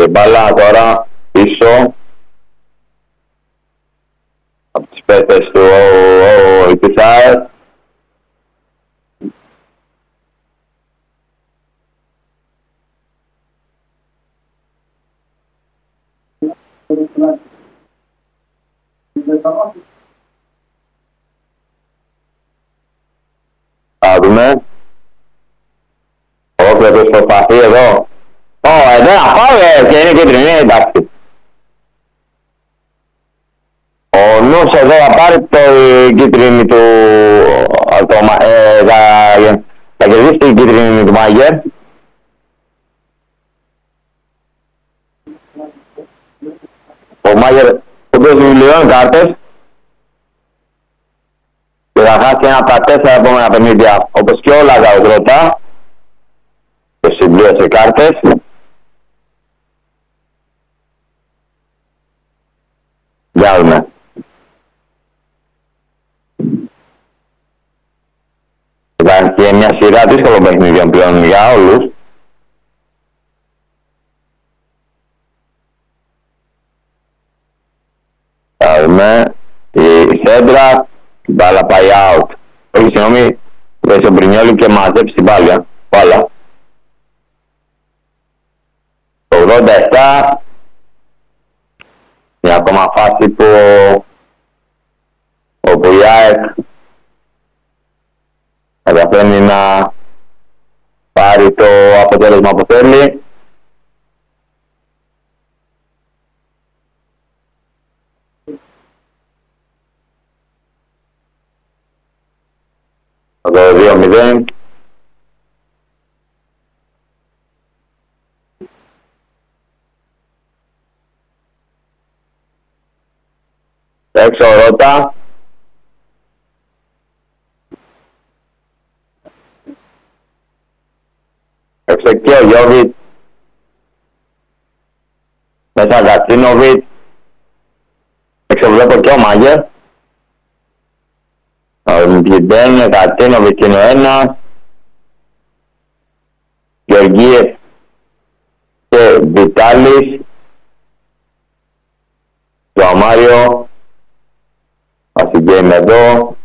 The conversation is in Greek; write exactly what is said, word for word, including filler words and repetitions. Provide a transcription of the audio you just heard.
και μπάλα τώρα πίσω από τις πέτες του Ιτισάερ. Θα δούμε. Ο Κλέπος προσπαθεί εδώ. Ω, εδώ να πάμε και είναι κίτρινη, εντάξει. Ο νους εδώ θα πάρει το κίτρινη του... Το, ε, θα, θα κερδίσει την κίτρινη του Μάγερ. Ο Μάγερ ο οποίος βιβλιώνει κάρτες και θα χάσει ένα από τα τέσσερα επόμενα παιχνίδια, όπως και όλα τα ογδόντα και συμπλήρωσε κάρτες. Για δούμε. Ήταν και μια σειρά δύσκολων παιχνίδιων πλέον για όλους. Θα δούμε η σέντρα, η μπάλα πάει out. Όχι, συγγνώμη, βέσει ο Μπρινιόλι και μαζέψει την μπάλα. Μπάλα. Το ογδόντα επτά, μια ακόμα φάση που όπου η ΑΕΚ καταφέρνει να πάρει το αποτέλεσμα που θέλει. Το δύο μηδέν. Έξω Ρώτα. Έξω και ο Γιώβιτ. Μέσα Γκατσίνοβιτ. Έξω βλέπω και ο Μάγερ. Ο Μπιντέν, Γκατσίνοβιτ είναι ο ένας. Γεωργίεφ και Βιτάλης. Το Αμάριο. Μας συγκέμε εδώ.